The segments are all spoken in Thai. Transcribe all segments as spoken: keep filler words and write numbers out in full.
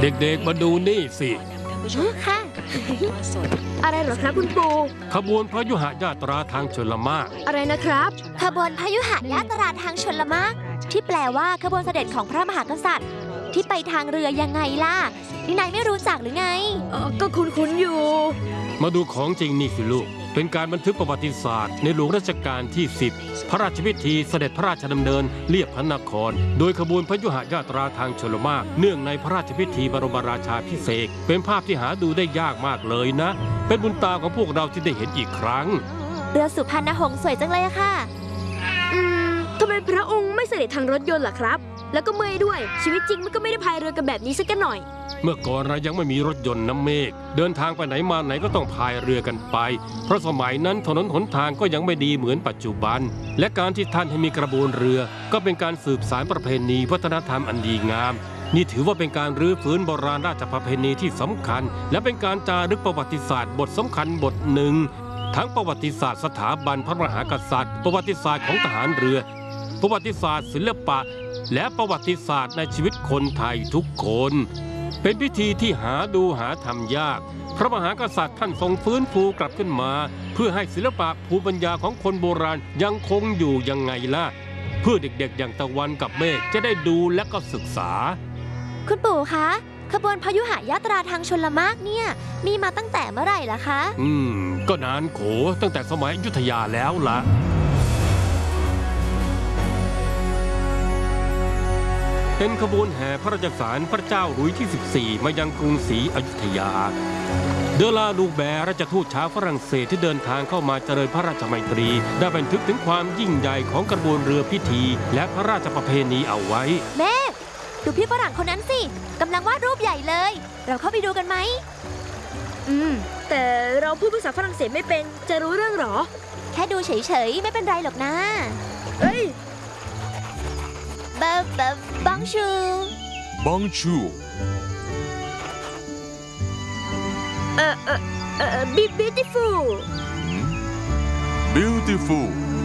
เด็กๆมาดูนี่สิค่ะ อะไรเหรอครับคุณปู่ขบวนพยุหญาตราทางชลมารอะไรนะครับขบวนพยุหญาตราทางชลมารที่แปลว่าขบวนเสด็จของพระมหากษัตริย์ที่ไปทางเรือยังไงล่ะนี่นายไม่รู้จักหรือไงเออก็คุ้นๆอยู่มาดูของจริงนี่สิลูกเป็นการบันทึกประวัติศาสตร์ในหลวงรัชกาลที่สิบพระราชพิธีเสด็จพระราชดำเนินเลียบพระนครโดยขบวนพยุหญาตราทางชลมารเนื่องในพระราชพิธีบรมราชาภิเษกเป็นภาพที่หาดูได้ยากมากเลยนะเป็นบุญตาของพวกเราที่ได้เห็นอีกครั้งเรือสุพรรณหงส์สวยจังเลยอะค่ะอืมทำไมพระองค์ไม่เสด็จทางรถยนต์ล่ะครับแล้วก็เมื่อยด้วยชีวิตจริงมันก็ไม่ได้พายเรือกันแบบนี้สักหน่อยเมื่อก่อนเรายังไม่มีรถยนต์น้ำเมฆเดินทางไปไหนมาไหนก็ต้องพายเรือกันไปเพราะสมัยนั้นถนนหนทางก็ยังไม่ดีเหมือนปัจจุบันและการที่ท่านให้มีกระบวนเรือก็เป็นการสืบสานประเพณีวัฒนธรรมอันดีงามนี่ถือว่าเป็นการรื้อฟื้นโบราณราชประเพณีที่สำคัญและเป็นการจารึกประวัติศาสตร์บทสำคัญบทหนึ่งทั้งประวัติศาสตร์สถาบันพระมหากษัตริย์ประวัติศาสตร์ของทหารเรือประวัติศาสตร์ศิลปะและประวัติศาสตร์ในชีวิตคนไทยทุกคนเป็นพิธีที่หาดูหาทำยากพระมหากษัตริย์ท่านทรงฟื้นฟูกลับขึ้นมาเพื่อให้ศิลปะภูมิปัญญาของคนโบราณยังคงอยู่ยังไงล่ะเพื่อเด็กๆอย่างตะวันกับเมฆจะได้ดูและก็ศึกษาคุณปู่คะขบวนพยุหญาตราทางชลมารเนี่ยมีมาตั้งแต่เมื่อไหร่ล่ะคะอืมก็นานโขตั้งแต่สมัยอยุธยาแล้วล่ะเป็นขบวนแห่พระราชสารพระเจ้าหลุยส์ที่สิบสี่มายังกรุงศรีอยุธยาเดอลาลูแบร์ราชทูตชาวฝรั่งเศสที่เดินทางเข้ามาเจริญพระราชมัยตรีได้บันทึกถึงความยิ่งใหญ่ของกระบวนเรือพิธีและพระราชประเพณีเอาไว้แม่ดูพี่ฝรั่งคนนั้นสิกำลังวาดรูปใหญ่เลยเราเข้าไปดูกันไหมอืมแต่เราพูดภาษาฝรั่งเศสไม่เป็นจะรู้เรื่องหรอแค่ดูเฉยๆไม่เป็นไรหรอกนะเอ้ยบับบับบังชูบังชูเอ่อเอ่อเอ่อ beautiful beautiful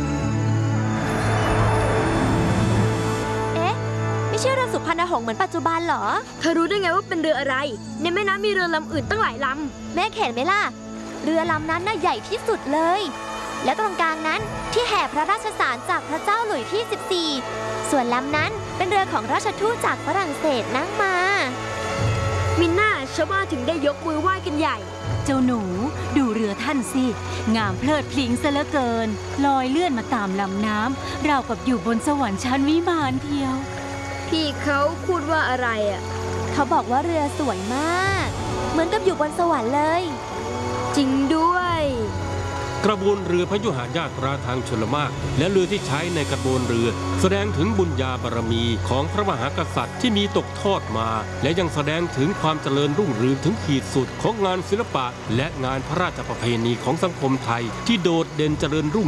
เอ๊ะไม่ใช่เรือสุพรรณหงส์เหมือนปัจจุบันเหรอเธอรู้ได้ไงว่าเป็นเรืออะไรในแม่น้ำมีเรือลำอื่นตั้งหลายลำแม่เห็นไหมล่ะเรือลำนั้นน่ะใหญ่ที่สุดเลยและตรงกลางนั้นที่แห่พระราชสารจากพระเจ้าหลุยส์ที่สิบสี่ส่วนลำนั้นเป็นเรือของราชทูตจากฝรั่งเศสนั่งมามิน่าชาวบ้านถึงได้ยกมือไหว้กันใหญ่เจ้าหนูดูเรือท่านสิงามเพลิดเพลิงซะเหลือเกินลอยเลื่อนมาตามลำน้ำราวกับอยู่บนสวรรค์ชั้นวิมานเทียวพี่เขาพูดว่าอะไรอ่ะเขาบอกว่าเรือสวยมากเหมือนกับอยู่บนสวรรค์เลยจริงด้วยกระบวนเรือพยุหญาตราทางชลมารและเรือที่ใช้ในกระบวนเรือแสดงถึงบุญญาบารมีของพระมหากษัตริย์ที่มีตกทอดมาและยังแสดงถึงความเจริญรุ่งเรืองถึงขีดสุดของงานศิลปะและงานพระราชประเพณีของสังคมไทยที่โดดเด่นเจริญรุ่ง